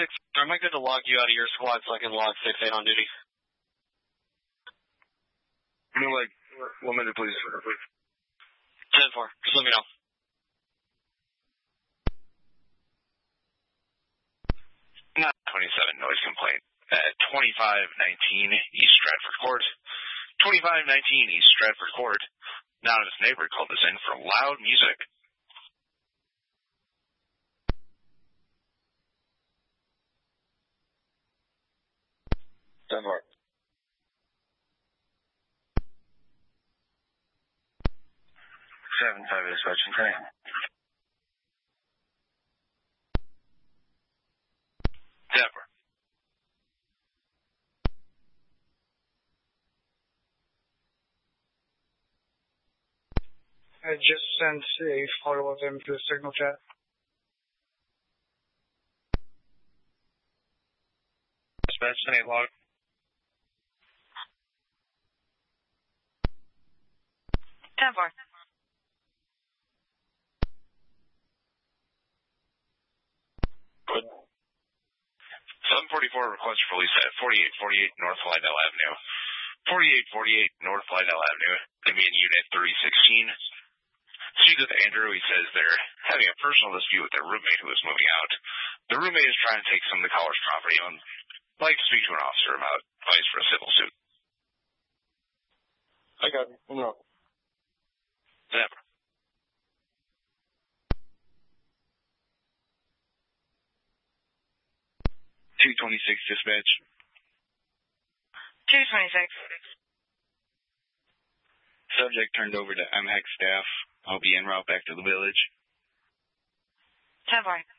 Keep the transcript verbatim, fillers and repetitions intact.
six, am I good to log you out of your squad so I can log six eight on duty? I mean, like, one minute, please. ten four, just let me know. Not twenty-seven, noise complaint. At twenty-five nineteen East Stratford Court. twenty-five nineteen East Stratford Court. Anonymous neighbor called us in for loud music. ten four. seven five dispatch and train. ten four. I just sent a photo of him to the signal chat. Dispatch ten eight log. ten four. Good. seven forty-four request for release at forty-eight forty-eight North Lydell Avenue. forty-eight forty-eight North Lydell Avenue. Give me in unit thirty sixteen. Speak with Andrew. He says they're having a personal dispute with their roommate who is moving out. The roommate is trying to take some of the caller's property and would like to speak to an officer about advice for a civil suit. I got it. No. Never. two twenty-six dispatch. two twenty-six. Subject turned over to M H E C staff. I'll be en route back to the village. ten four.